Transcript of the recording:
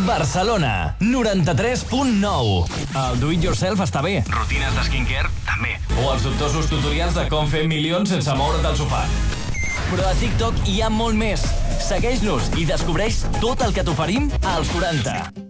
Barcelona, 93.9. El do it yourself està bé. Rutines de skincare, també. O els dubtosos tutorials de com fer milions sense moure't del sofà. Però a TikTok hi ha molt més. Segueix-nos i descobreix tot el que t'oferim als 40.